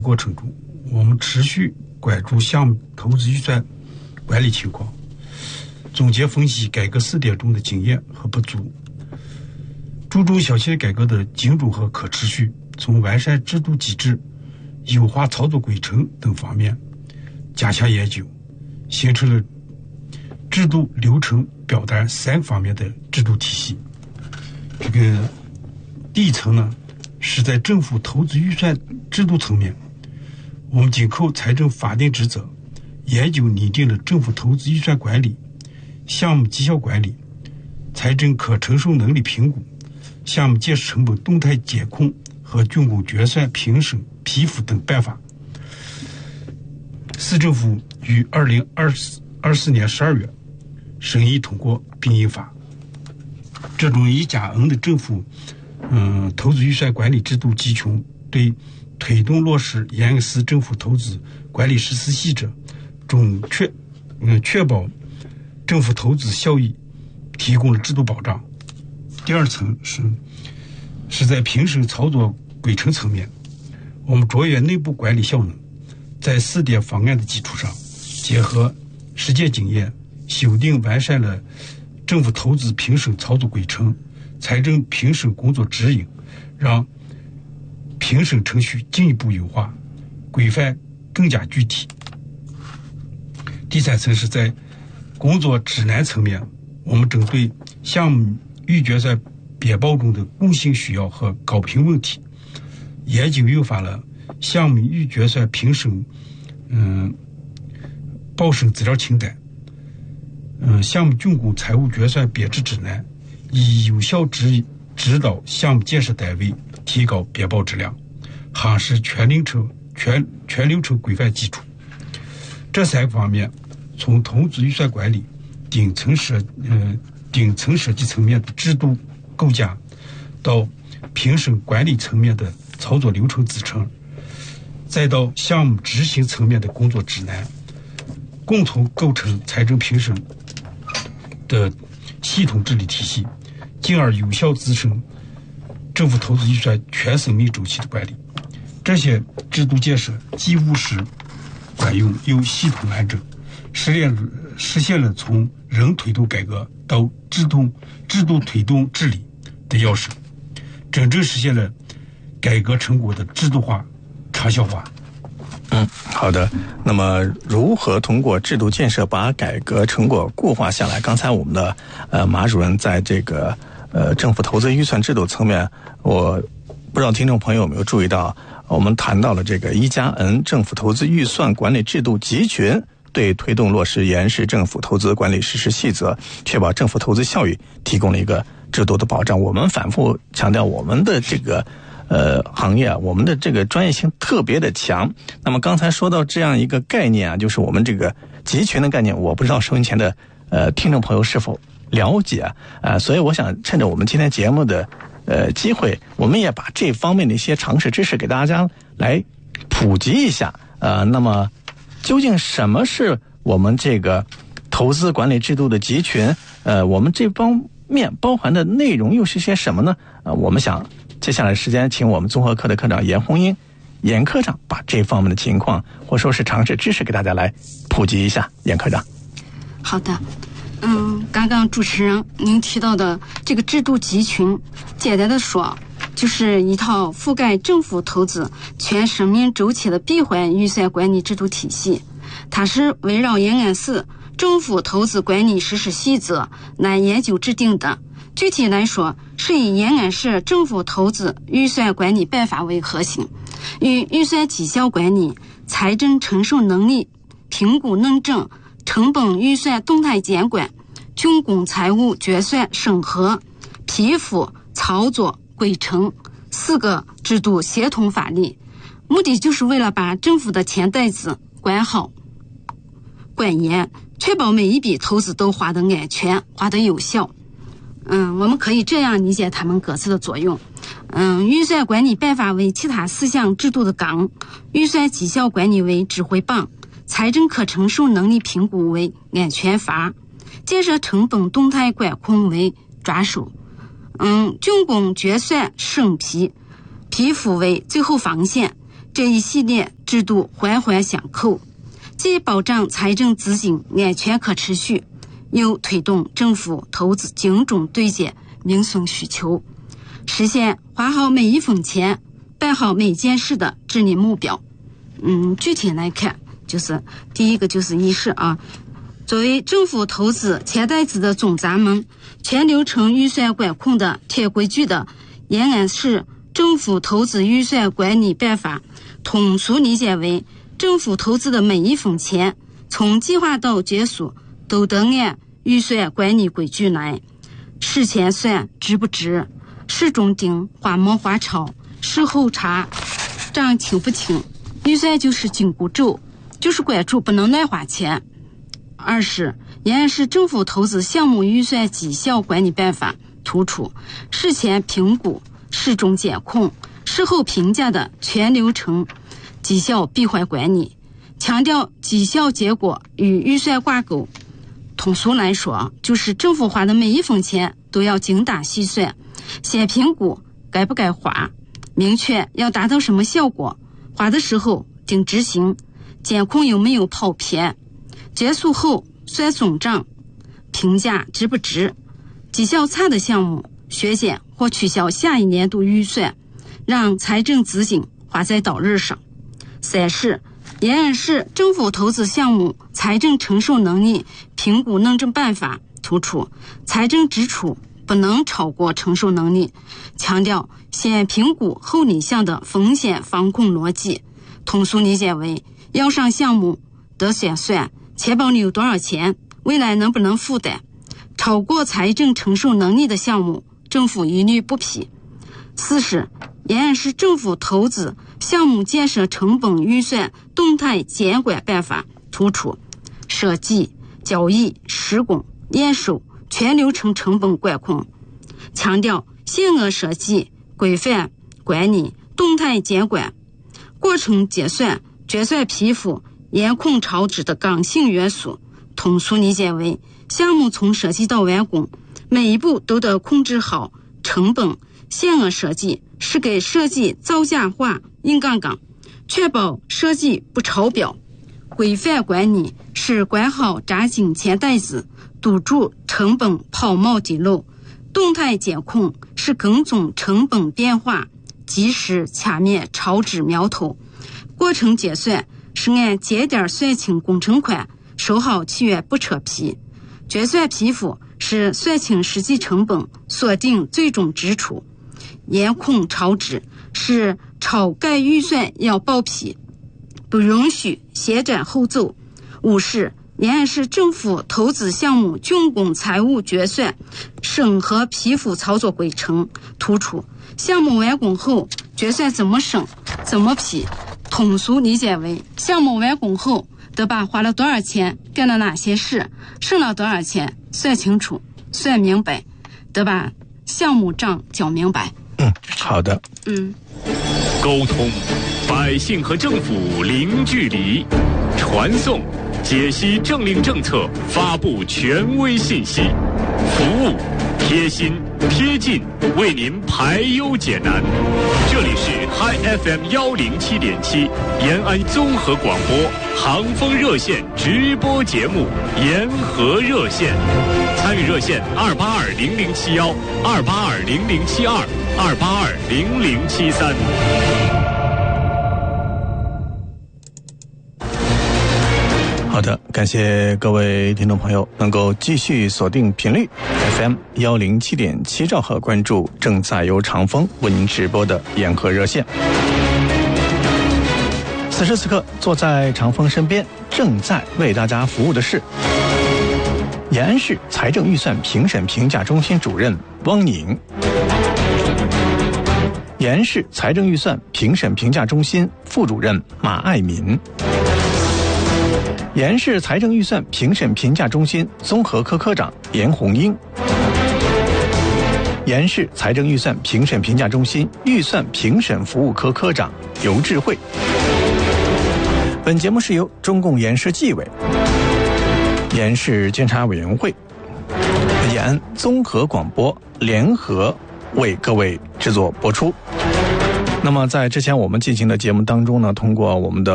过程中，我们持续关注项目投资预算管理情况，总结分析改革试点中的经验和不足，注重小型改革的精准和可持续，从完善制度机制、优化操作规程等方面加强研究，形成了制度、流程、表单3方面的制度体系。这个第一层呢，是在政府投资预算制度层面，我们紧扣财政法定职责，研究拟定了政府投资预算管理、项目绩效管理、财政可承受能力评估、项目建设成本动态监控和竣工决算评审批复等办法。市政府于2024年12月审议通过并印发。这种1+N 的政府投资预算管理制度集群，对推动落实严格市政府投资管理实施细则，确保政府投资效益提供了制度保障。第二层是在评审操作规程层面，我们着眼内部管理效能，在试点方案的基础上，结合实践经验，修订完善了政府投资评审操作规程、财政评审工作指引，让评审程序进一步优化，规范更加具体。第三层是在工作指南层面，我们针对项目预决算编报中的共性需要和高频问题，研究优化了项目预决算评审报审资料清单、项目竣工财务决算编制指南，以有效指导项目建设单位提高编报质量，夯实全流程规范基础。这3个方面，从投资预算管理顶层设计层面的制度构架，到评审管理层面的操作流程支撑，再到项目执行层面的工作指南，共同构成财政评审的系统治理体系，进而有效支撑政府投资预算全生命周期的管理。这些制度建设既务实管用又系统完整，实现了从人推动改革到制度推动治理的要旨，真正实现了改革成果的制度化、长效化。 好的。那么如何通过制度建设把改革成果固化下来？刚才我们的马主任在这个政府投资预算制度层面，我不知道听众朋友有没有注意到，我们谈到了这个1+N 政府投资预算管理制度集群，对推动落实严市政府投资管理实施细则，确保政府投资效益提供了一个制度的保障。我们反复强调，我们的这个行业，我们的这个专业性特别的强。那么刚才说到这样一个概念啊，就是我们这个集群的概念，我不知道收音前的听众朋友是否了解所以我想趁着我们今天节目的机会，我们也把这方面的一些常识知识给大家来普及一下。那么究竟什么是我们这个投资管理制度的集群？我们这方面包含的内容又是些什么呢？我们想接下来时间请我们综合课的课长严红英严科长把这方面的情况或说是常识知识给大家来普及一下。严科长。 好的。刚刚主持人您提到的这个制度集群，简单的说就是一套覆盖政府投资全生命周期的闭环预算管理制度体系，它是围绕延安市政府投资管理实施细则来研究制定的。具体来说，是以延安市政府投资预算管理办法为核心，与预算绩效管理、财政承受能力评估论证、成本预算动态监管、竣工财务决算审核、批复、操作规程4个制度协同发力，目的就是为了把政府的钱袋子管好管严，确保每一笔投资都花得安全、花得有效。我们可以这样理解它们各自的作用。预算管理办法为其他4项制度的纲，预算绩效管理为指挥棒，财政可承受能力评估为安全阀，建设成本动态管控为抓手，竣工决算审批、批复为最后防线， 这一系列制度环环相扣，既保障财政资金安全可持续，又推动政府投资精准对接民生需求，实现花好每一分钱办好每件事的治理目标。具体来看，就是第一个就是一是作为政府投资钱袋子的总闸门，全流程预算管控的铁规矩的延安市政府投资预算管理办法通俗理解为，政府投资的每一分钱从计划到结束都得按预算管理规矩来，事前算值不值，事中定花没花超，事后查账清不清，预算就是紧箍咒，就是管住不能乱花钱。二是延安市政府投资项目预算绩效管理办法突出事前评估、事中监控、事后评价的全流程绩效闭环管理，强调绩效结果与预算挂钩。通俗来说，就是政府花的每一分钱都要精打细算，先评估该不该花，明确要达到什么效果，花的时候定执行，监控有没有跑偏，结束后算总账，评价值不值，绩效差的项目削减或取消下一年度预算，让财政资金花在刀刃上。三是延安市政府投资项目财政承受能力评估论证办法突出财政支出不能超过承受能力，强调先评估后立项的风险防控逻辑，通俗理解为要上项目得先算钱包里有多少钱，未来能不能负担，超过财政承受能力的项目政府一律不批。四是延安市政府投资项目建设成本预算动态监管办法突出设计、交易、施工、验收全流程成本管控，强调限额设计、规范管理、动态监管，过程结算、决算批复、严控超支的刚性元素，通俗理解为项目从设计到完工，每一步都得控制好成本，限额设计是给设计造假化硬杠杠，确保设计不超标。规范管理是管好扎紧钱袋子，堵住成本跑冒滴漏。动态监控是跟踪成本变化，及时掐灭超支苗头。过程结算是按节点算清工程款，收好契约不扯皮。决算批复是算清实际成本，锁定最终支出。严控超支是超概预算要报批，不允许先斩后奏。五是延安市政府投资项目竣工财务决算审核批复操作规程突出项目完工后决算怎么审怎么批，通俗理解为项目完工后得把花了多少钱干了哪些事，剩了多少钱算清楚算明白，得把项目账交明白。 好的。 沟通，百姓和政府零距离；传送，解析政令政策，发布权威信息；服务，贴心贴近，为您排忧解难。这里是 Hi FM 107.7延安综合广播航风热线直播节目延河热线，参与热线2820071、2820072、2820073。 好的，感谢各位听众朋友能够继续锁定频率 FM 107.7兆赫，关注正在由长风为您直播的延河热线。此时此刻，坐在长风身边，正在为大家服务的是延安市财政预算评审评价中心主任汪宁，延安市财政预算评审评价中心副主任马爱民，延安市财政预算评审评价中心综合科科长严红英，延安市财政预算评审评价中心预算评审服务科科长尤智慧。本节目是由中共延市纪委、延安市监察委员会、延安综合广播联合为各位制作播出。 那么在之前我们进行的节目当中呢，通过我们的